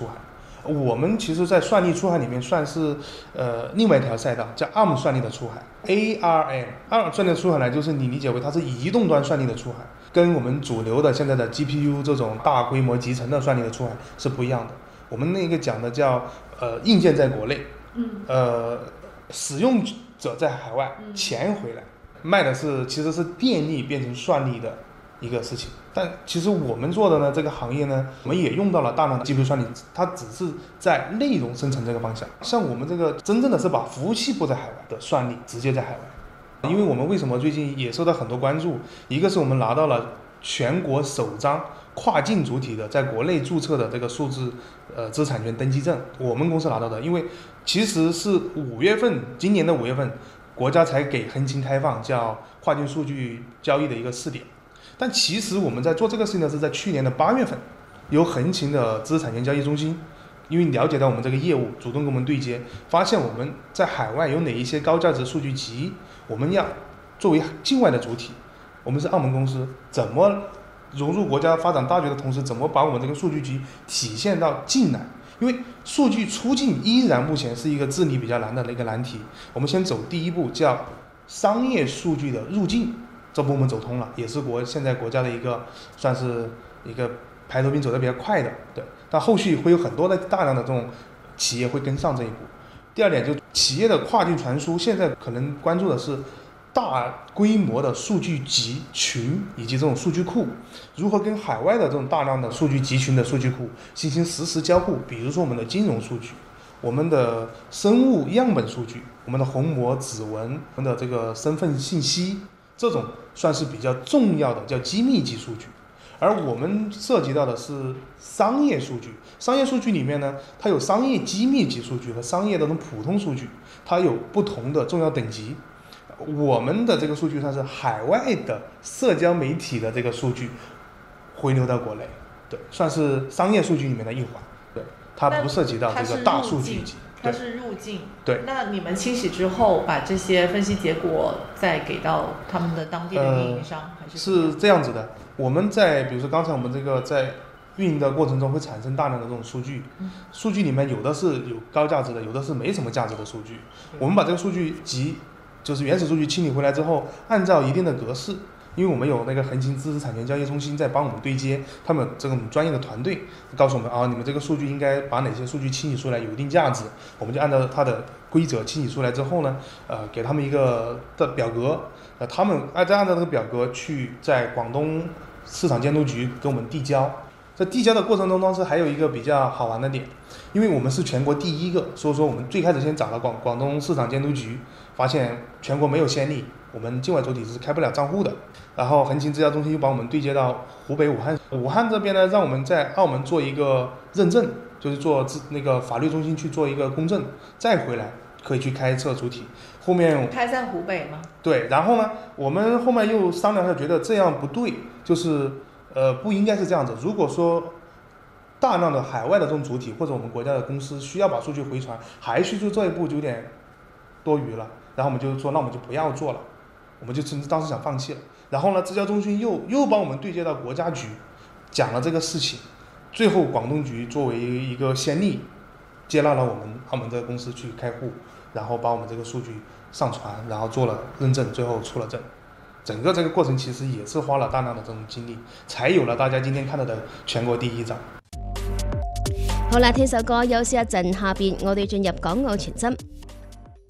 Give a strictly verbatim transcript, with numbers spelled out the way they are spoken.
出海。我们其实在算力出海里面算是呃另外一条赛道，叫 A R M 算力的出海 A R M。A R M 算力的出海呢，就是你理解为它是移动端算力的出海，跟我们主流的现在的 G P U 这种大规模集成的算力的出海是不一样的。我们那个讲的叫呃硬件在国内， 嗯， 呃使用者在海外，钱回来，卖的是其实是电力变成算力的一个事情。但其实我们做的呢，这个行业呢，我们也用到了大量的 G P U 算力，它只是在内容生成这个方向。像我们这个真正的是把服务器布在海外的算力直接在海外。因为我们为什么最近也受到很多关注，一个是我们拿到了全国首张跨境主体的在国内注册的这个数字呃知识产权登记证，我们公司拿到的。因为其实是五月份，今年的五月份，国家才给横琴开放叫跨境数据交易的一个试点。但其实我们在做这个事情呢，是在去年的八月份，由横琴的知识产权交易中心，因为了解到我们这个业务，主动跟我们对接，发现我们在海外有哪一些高价值数据集，我们要作为境外的主体，我们是澳门公司，怎么融入国家发展大局的同时，怎么把我们这个数据集体现到境内？因为数据出境依然目前是一个治理比较难的一个难题。我们先走第一步，叫商业数据的入境。这部分走通了，也是国现在国家的一个算是一个排头兵走得比较快的，对。但后续会有很多的大量的这种企业会跟上这一步。第二点，就企业的跨境传输，现在可能关注的是大规模的数据集群以及这种数据库，如何跟海外的这种大量的数据集群的数据库进行实时交互。比如说我们的金融数据，我们的生物样本数据，我们的虹膜、指纹，我们的这个身份信息。这种算是比较重要的，叫机密级数据。而我们涉及到的是商业数据，商业数据里面呢，它有商业机密级数据和商业的这种普通数据，它有不同的重要等级。我们的这个数据算是海外的社交媒体的这个数据回流到国内，对，算是商业数据里面的一环，对，它不涉及到这个大数据集。 它是入境， 对。 那你们清洗之后，把这些分析结果再给到他们的当地的运营商，呃、还是是这样子的？我们在比如说刚才我们这个在运营的过程中会产生大量的这种数据，嗯、数据里面有的是有高价值的，有的是没什么价值的数据。我们把这个数据集就是原始数据清理回来之后，按照一定的格式。因为我们有那个横琴知识产权交易中心在帮我们对接，他们这种专业的团队告诉我们啊，你们这个数据应该把哪些数据清理出来有一定价值，我们就按照它的规则清理出来之后呢，呃，给他们一个的表格，呃，他们按再按照这个表格去在广东市场监督局给我们递交。在递交的过程中，当时还有一个比较好玩的点，因为我们是全国第一个，所以说我们最开始先找了广广东市场监督局，发现全国没有先例，我们境外主体是开不了账户的。然后横琴资料中心又把我们对接到湖北武汉，武汉这边呢，让我们在澳门做一个认证，就是做那个法律中心去做一个公证，再回来可以去开设主体。后面开在湖北吗？ 对，然后呢，我们后面又商量一下，觉得这样不对，就是呃不应该是这样子。如果说大量的海外的这种主体或者我们国家的公司需要把数据回传，还去做这一步就有点多余了。然后我们就说，那我们就不要做了，我们就当时想放弃了。然后呢，资交中心又又帮我们对接到国家局，讲了这个事情，最后广东局作为一个先例，接纳了我们澳门这个公司去开户，然后把我们这个数据上传，然後做了认證，最後出了證。整個這個過程其實也是花了大量的這種精力，才有了大家今天看到的全國第一張。 好啦，聽首歌休息一陣，下邊我哋進入港澳全真。